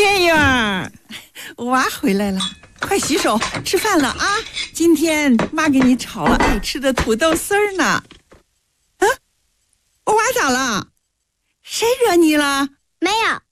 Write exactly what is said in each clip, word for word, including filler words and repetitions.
月月儿，娃回来了，快洗手吃饭了啊！今天妈给你炒了爱吃的土豆丝儿呢。啊，我娃咋了？谁惹你了？ 没有。 啊，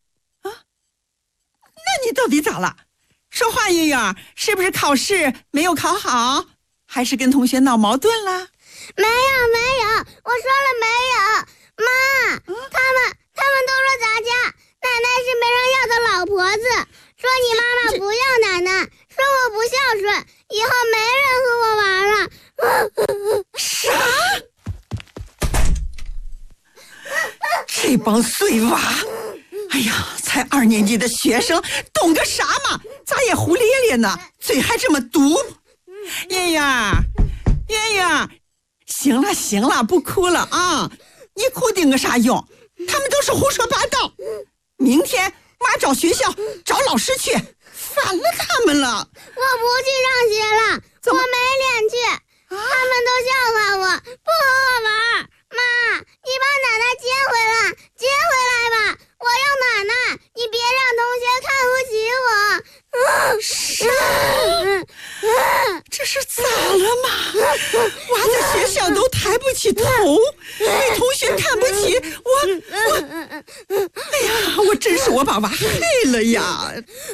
那你到底咋了？说话，月月儿，是不是考试没有考好，还是跟同学闹矛盾了？ 没有没有，我说了没有。妈，嗯、他们他们都说咱家奶奶是没人要的老婆子，说你妈妈不要奶奶，说我不孝顺，以后没人和我玩了。 啥？这帮碎娃！哎呀，才二年级的学生懂个啥嘛？咋也胡咧咧呢？嘴还这么毒！月月，月月，行了行了，不哭了啊！你哭顶个啥用？他们都是胡说八道。明天妈找学校找老师去，烦了他们了。 我不去上学了，我没脸去，啊、他们都笑话我，不和我玩。妈，你把奶奶接回来，接回来吧，我要奶奶，你别让同学看不起我。 啥？这是咋了嘛？娃在学校都抬不起头，被同学看不起，我我，哎呀，我真是我把娃害了呀！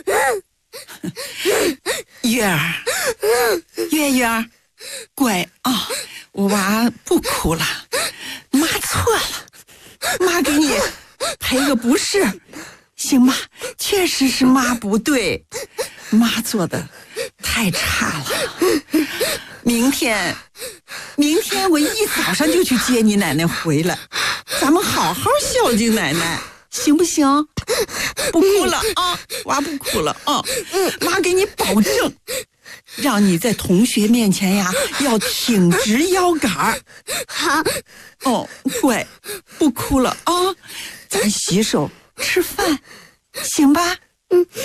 月儿，月月儿，乖啊，我娃不哭了，妈错了，妈给你赔个不是，行吧？确实是妈不对，妈做的太差了。明天，明天我一早上就去接你奶奶回来，咱们好好孝敬奶奶，行不行？不哭了啊，娃不哭了啊，妈给你保证，让你在同学面前呀要挺直腰杆。 好， 哦，乖，不哭了啊，咱洗手吃饭，行吧？ 嗯。